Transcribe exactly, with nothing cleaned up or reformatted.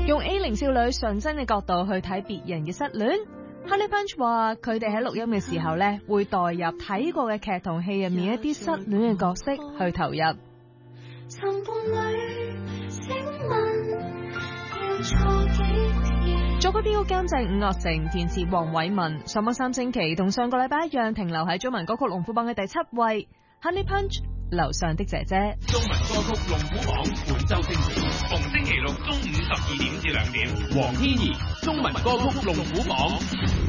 用 A 零少女純真嘅角度去睇別人嘅失戀。Honey Punch 話佢哋喺錄音嘅時候呢，會代入睇過嘅劇同戲入面一啲失戀嘅角色去投入。作曲編曲監製伍樂城，填詞黃偉文，上榜三星期，同上個禮拜一樣停留喺中文歌曲龍虎榜嘅第七位。Honey Punch 樓上的姐姐， 中文歌曲龍虎榜本周星期，逢星期六中午十二點至兩點，黃天怡中文歌曲龍虎榜。